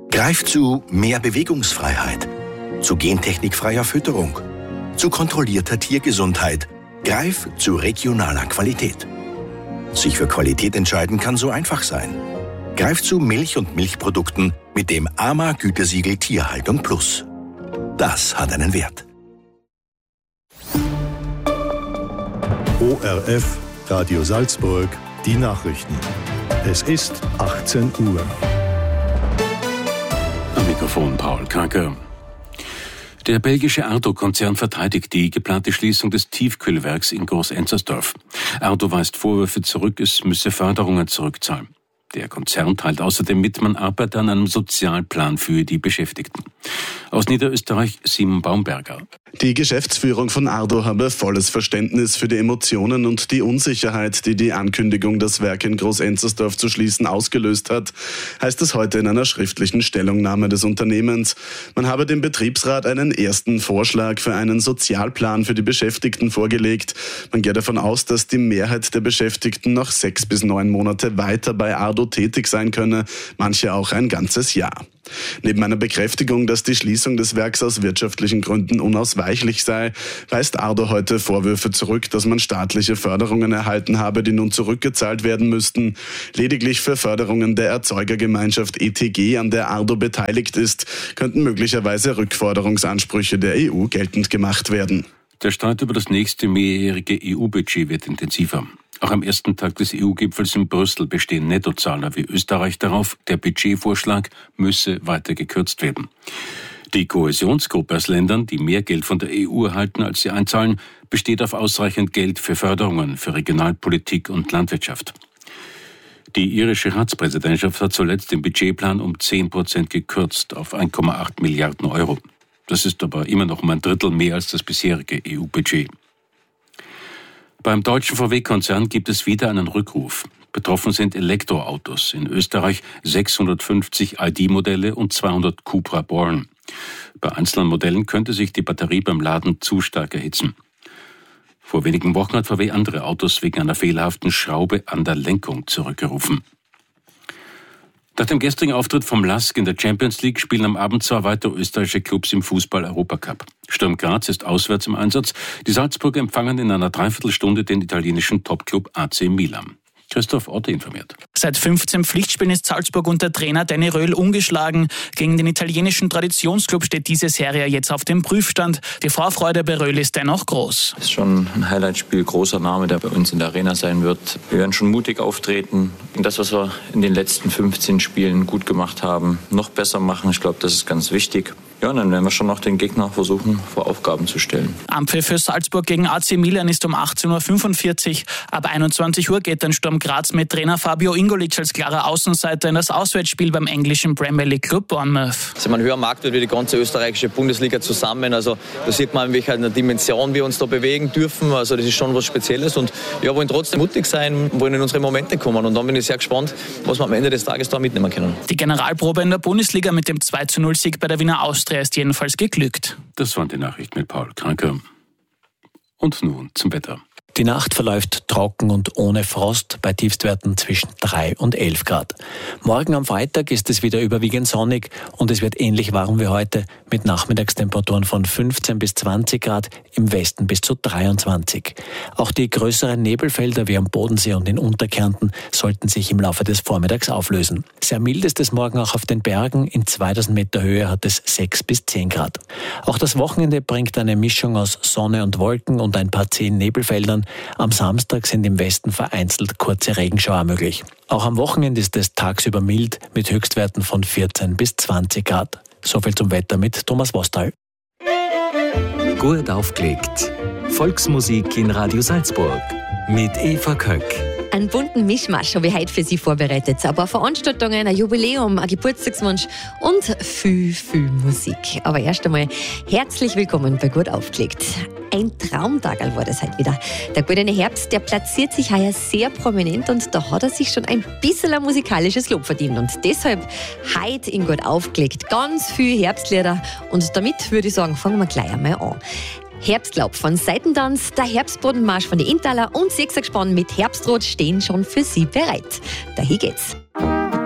Greif zu mehr Bewegungsfreiheit, zu gentechnikfreier Fütterung, zu kontrollierter Tiergesundheit. Greif zu regionaler Qualität. Sich für Qualität entscheiden kann so einfach sein. Greif zu Milch und Milchprodukten mit dem AMA-Gütesiegel Tierhaltung Plus. Das hat einen Wert. ORF, Radio Salzburg, die Nachrichten. Es ist 18 Uhr. Am Mikrofon Paul Kacker. Der belgische Ardo-Konzern verteidigt die geplante Schließung des Tiefkühlwerks in Groß-Enzersdorf. Ardo weist Vorwürfe zurück, es müsse Förderungen zurückzahlen. Der Konzern teilt außerdem mit, man arbeite an einem Sozialplan für die Beschäftigten. Aus Niederösterreich Simon Baumberger. Die Geschäftsführung von Ardo habe volles Verständnis für die Emotionen und die Unsicherheit, die die Ankündigung, das Werk in Groß-Enzersdorf zu schließen, ausgelöst hat, heißt es heute in einer schriftlichen Stellungnahme des Unternehmens. Man habe dem Betriebsrat einen ersten Vorschlag für einen Sozialplan für die Beschäftigten vorgelegt. Man geht davon aus, dass die Mehrheit der Beschäftigten noch 6 bis 9 Monate weiter bei Ardo tätig sein könne, manche auch ein ganzes Jahr. Neben einer Bekräftigung, dass die Schließung des Werks aus wirtschaftlichen Gründen unausweichlich sei, weist Ardo heute Vorwürfe zurück, dass man staatliche Förderungen erhalten habe, die nun zurückgezahlt werden müssten. Lediglich für Förderungen der Erzeugergemeinschaft ETG, an der Ardo beteiligt ist, könnten möglicherweise Rückforderungsansprüche der EU geltend gemacht werden. Der Streit über das nächste mehrjährige EU-Budget wird intensiver. Auch am ersten Tag des EU-Gipfels in Brüssel bestehen Nettozahler wie Österreich darauf, der Budgetvorschlag müsse weiter gekürzt werden. Die Kohäsionsgruppe aus Ländern, die mehr Geld von der EU erhalten, als sie einzahlen, besteht auf ausreichend Geld für Förderungen, für Regionalpolitik und Landwirtschaft. Die irische Ratspräsidentschaft hat zuletzt den Budgetplan um 10% gekürzt auf 1,8 Milliarden Euro. Das ist aber immer noch um ein Drittel mehr als das bisherige EU-Budget. Beim deutschen VW-Konzern gibt es wieder einen Rückruf. Betroffen sind Elektroautos. In Österreich 650 ID-Modelle und 200 Cupra Born. Bei einzelnen Modellen könnte sich die Batterie beim Laden zu stark erhitzen. Vor wenigen Wochen hat VW andere Autos wegen einer fehlerhaften Schraube an der Lenkung zurückgerufen. Nach dem gestrigen Auftritt vom LASK in der Champions League spielen am Abend 2 weitere österreichische Clubs im Fußball-Europacup. Sturm Graz ist auswärts im Einsatz. Die Salzburger empfangen in einer Dreiviertelstunde den italienischen Topclub AC Milan. Christoph Otte informiert. Seit 15 Pflichtspielen ist Salzburg unter Trainer Danny Röhl ungeschlagen. Gegen den italienischen Traditionsclub steht diese Serie jetzt auf dem Prüfstand. Die Vorfreude bei Röhl ist dennoch groß. Es ist schon ein Highlightspiel, großer Name, der bei uns in der Arena sein wird. Wir werden schon mutig auftreten. Und das, was wir in den letzten 15 Spielen gut gemacht haben, noch besser machen. Ich glaube, das ist ganz wichtig. Ja, dann werden wir schon noch den Gegner versuchen, vor Aufgaben zu stellen. Anpfiff für Salzburg gegen AC Milan ist um 18.45 Uhr. Ab 21 Uhr geht dann Sturm Graz mit Trainer Fabio Ingolic als klarer Außenseiter in das Auswärtsspiel beim englischen Premier League Club Bournemouth. Also ein höherer Marktwert wie die ganze österreichische Bundesliga zusammen. Also da sieht man, in welcher Dimension wir uns da bewegen dürfen. Also das ist schon was Spezielles und wir wollen trotzdem mutig sein, wollen in unsere Momente kommen. Und dann bin ich sehr gespannt, was wir am Ende des Tages da mitnehmen können. Die Generalprobe in der Bundesliga mit dem 2:0-Sieg bei der Wiener Austria ist jedenfalls geglückt. Das waren die Nachrichten mit Paul Kranker. Und nun zum Wetter. Die Nacht verläuft trocken und ohne Frost bei Tiefstwerten zwischen 3 und 11 Grad. Morgen am Freitag ist es wieder überwiegend sonnig und es wird ähnlich warm wie heute mit Nachmittagstemperaturen von 15 bis 20 Grad, im Westen bis zu 23. Auch die größeren Nebelfelder wie am Bodensee und in Unterkärnten sollten sich im Laufe des Vormittags auflösen. Sehr mild ist es morgen auch auf den Bergen. In 2000 Meter Höhe hat es 6 bis 10 Grad. Auch das Wochenende bringt eine Mischung aus Sonne und Wolken und ein paar 10 Nebelfeldern. Am Samstag sind im Westen vereinzelt kurze Regenschauer möglich. Auch am Wochenende ist es tagsüber mild mit Höchstwerten von 14 bis 20 Grad. Soviel zum Wetter mit Thomas Wostal. Gut aufgelegt. Volksmusik in Radio Salzburg mit Eva Köck. Einen bunten Mischmasch habe ich heute für Sie vorbereitet. Ein paar Veranstaltungen, ein Jubiläum, ein Geburtstagswunsch und viel Musik. Aber erst einmal herzlich willkommen bei Gut aufgelegt. Ein Traumtagerl war das heute wieder. Der goldene Herbst, der platziert sich heuer sehr prominent und da hat er sich schon ein bisschen ein musikalisches Lob verdient. Und deshalb heute in Gut aufgelegt ganz viel Herbstlieder. Und damit würde ich sagen, fangen wir gleich einmal an. Herbstlaub von Seitentanz, der Herbstbodenmarsch von die Intaler und Sechsergespann mit Herbstrot stehen schon für Sie bereit. Dahin geht's.